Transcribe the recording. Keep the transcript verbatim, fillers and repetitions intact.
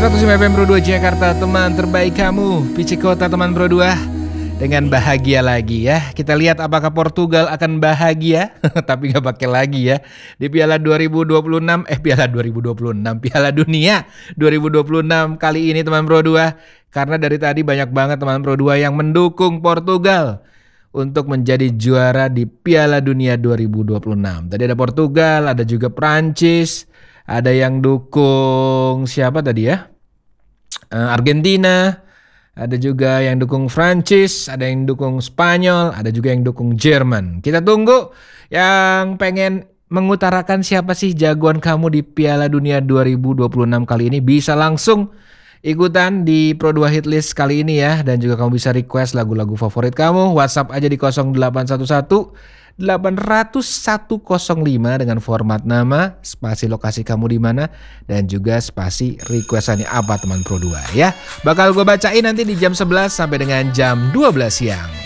seratus lima F M Pro dua Jakarta, teman terbaik kamu. Pici Kota teman Pro dua. Dengan bahagia lagi ya. Kita lihat apakah Portugal akan bahagia. Tapi gak pakai lagi ya. Di Piala dua ribu dua puluh enam. Eh Piala dua ribu dua puluh enam. Piala Dunia dua ribu dua puluh enam kali ini teman Pro dua. Karena dari tadi banyak banget teman Pro dua yang mendukung Portugal untuk menjadi juara di Piala Dunia dua ribu dua puluh enam. Tadi ada Portugal, ada juga Prancis, ada yang dukung siapa tadi ya? Uh, Argentina, ada juga yang dukung Prancis, ada yang dukung Spanyol, ada juga yang dukung Jerman. Kita tunggu yang pengen mengutarakan siapa sih jagoan kamu di Piala Dunia dua ribu dua puluh enam kali ini, bisa langsung ikutan di Pro dua Hitlist kali ini ya. Dan juga kamu bisa request lagu-lagu favorit kamu. WhatsApp aja di nol delapan satu satu delapan nol satu nol lima dengan format nama, spasi lokasi kamu di mana, dan juga spasi requestannya apa teman Pro dua ya. Bakal gue bacain nanti di jam sebelas sampai dengan jam dua belas siang.